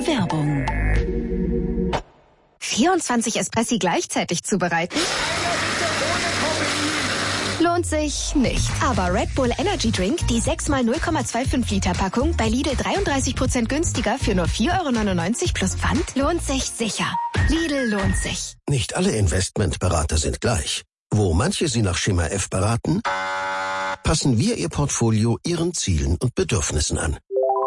Werbung. 24 Espressi gleichzeitig zubereiten? Lohnt sich nicht. Aber Red Bull Energy Drink, die 6x 0,25 Liter Packung, bei Lidl 33% günstiger für nur 4,99 € plus Pfand, lohnt sich sicher. Lidl lohnt sich. Nicht alle Investmentberater sind gleich. Wo manche Sie nach Schema F beraten, passen wir Ihr Portfolio Ihren Zielen und Bedürfnissen an.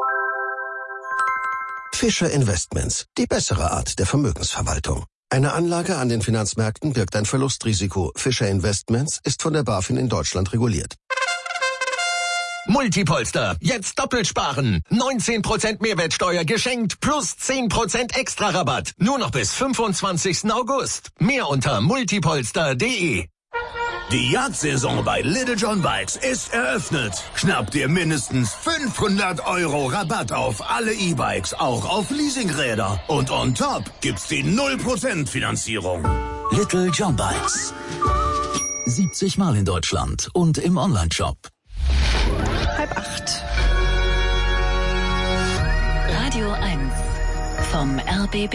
Fischer Investments, die bessere Art der Vermögensverwaltung. Eine Anlage an den Finanzmärkten birgt ein Verlustrisiko. Fischer Investments ist von der BaFin in Deutschland reguliert. Multipolster, jetzt doppelt sparen. 19% Mehrwertsteuer geschenkt plus 10% extra Rabatt. Nur noch bis 25. August. Mehr unter multipolster.de. Die Jagdsaison bei Little John Bikes ist eröffnet. Schnapp dir mindestens 500 € Rabatt auf alle E-Bikes, auch auf Leasingräder. Und on top gibt's die 0% Finanzierung. Little John Bikes. 70 Mal in Deutschland und im Onlineshop. 7:30. Radio 1 vom RBB.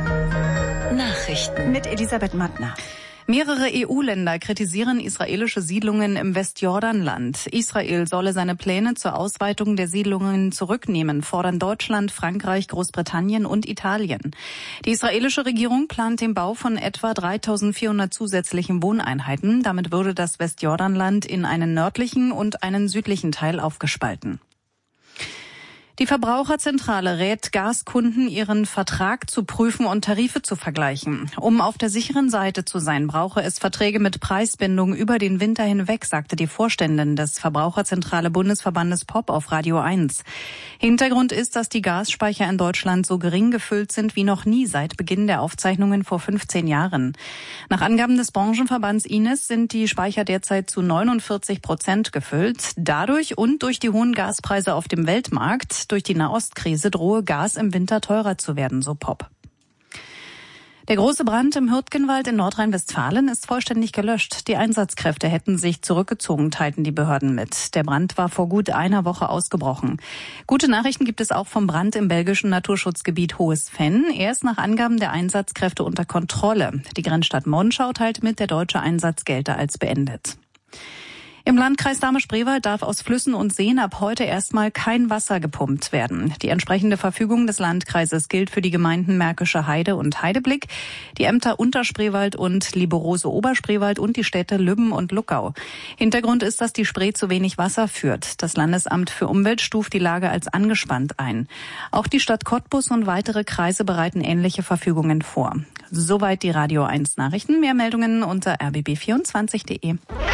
Nachrichten mit Elisabeth Mattner. Mehrere EU-Länder kritisieren israelische Siedlungen im Westjordanland. Israel solle seine Pläne zur Ausweitung der Siedlungen zurücknehmen, fordern Deutschland, Frankreich, Großbritannien und Italien. Die israelische Regierung plant den Bau von etwa 3.400 zusätzlichen Wohneinheiten. Damit würde das Westjordanland in einen nördlichen und einen südlichen Teil aufgespalten. Die Verbraucherzentrale rät Gaskunden, ihren Vertrag zu prüfen und Tarife zu vergleichen. Um auf der sicheren Seite zu sein, brauche es Verträge mit Preisbindung über den Winter hinweg, sagte die Vorständin des Verbraucherzentrale Bundesverbandes POP auf Radio 1. Hintergrund ist, dass die Gasspeicher in Deutschland so gering gefüllt sind wie noch nie seit Beginn der Aufzeichnungen vor 15 Jahren. Nach Angaben des Branchenverbands INES sind die Speicher derzeit zu 49% gefüllt. Dadurch und durch die hohen Gaspreise auf dem Weltmarkt durch die Nahostkrise drohe Gas im Winter teurer zu werden, so POP. Der große Brand im Hürtgenwald in Nordrhein-Westfalen ist vollständig gelöscht. Die Einsatzkräfte hätten sich zurückgezogen, teilten die Behörden mit. Der Brand war vor gut einer Woche ausgebrochen. Gute Nachrichten gibt es auch vom Brand im belgischen Naturschutzgebiet Hohes Venn. Er ist nach Angaben der Einsatzkräfte unter Kontrolle. Die Grenzstadt Monschau teilt mit, der deutsche Einsatz gelte als beendet. Im Landkreis Dahme-Spreewald darf aus Flüssen und Seen ab heute erstmal kein Wasser gepumpt werden. Die entsprechende Verfügung des Landkreises gilt für die Gemeinden Märkische Heide und Heideblick, die Ämter Unterspreewald und Liberose-Oberspreewald und die Städte Lübben und Luckau. Hintergrund ist, dass die Spree zu wenig Wasser führt. Das Landesamt für Umwelt stuft die Lage als angespannt ein. Auch die Stadt Cottbus und weitere Kreise bereiten ähnliche Verfügungen vor. Soweit die Radio 1 Nachrichten. Mehr Meldungen unter rbb24.de.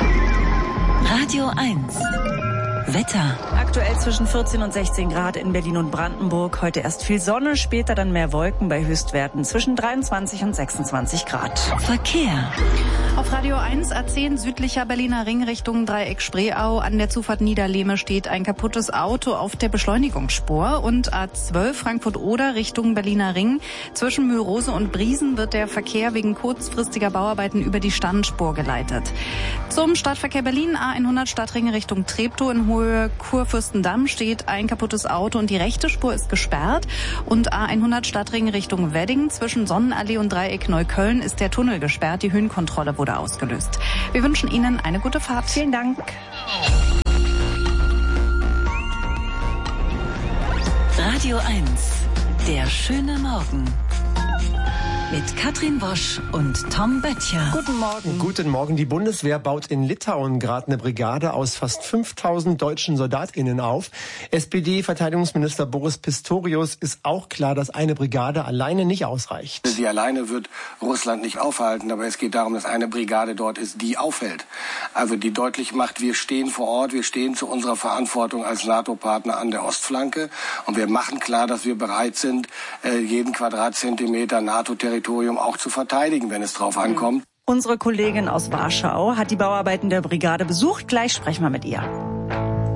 Radio 1 Wetter. Aktuell zwischen 14 und 16 Grad in Berlin und Brandenburg. Heute erst viel Sonne, später dann mehr Wolken bei Höchstwerten zwischen 23 und 26 Grad. Verkehr. Auf Radio 1 A10 südlicher Berliner Ring Richtung Dreieck Spreeau. An der Zufahrt Niederlehme steht ein kaputtes Auto auf der Beschleunigungsspur. Und A12 Frankfurt-Oder Richtung Berliner Ring. Zwischen Mühlrose und Briesen wird der Verkehr wegen kurzfristiger Bauarbeiten über die Standspur geleitet. Zum Stadtverkehr Berlin A100 Stadtring Richtung Treptow in Höhe Kurfürstendamm steht ein kaputtes Auto und die rechte Spur ist gesperrt. Und A100 Stadtring Richtung Wedding zwischen Sonnenallee und Dreieck Neukölln ist der Tunnel gesperrt. Die Höhenkontrolle wurde ausgelöst. Wir wünschen Ihnen eine gute Fahrt. Vielen Dank. Radio 1, der schöne Morgen. Mit Katrin Bosch und Tom Böttcher. Guten Morgen. Guten Morgen. Die Bundeswehr baut in Litauen gerade eine Brigade aus fast 5.000 deutschen SoldatInnen auf. SPD-Verteidigungsminister Boris Pistorius ist auch klar, dass eine Brigade alleine nicht ausreicht. Sie alleine wird Russland nicht aufhalten, aber es geht darum, dass eine Brigade dort ist, die aufhält. Also die deutlich macht, wir stehen vor Ort, wir stehen zu unserer Verantwortung als NATO-Partner an der Ostflanke und wir machen klar, dass wir bereit sind, jeden Quadratzentimeter NATO-Territorium auch zu verteidigen, wenn es drauf ankommt. Unsere Kollegin aus Warschau hat die Bauarbeiten der Brigade besucht. Gleich sprechen wir mit ihr.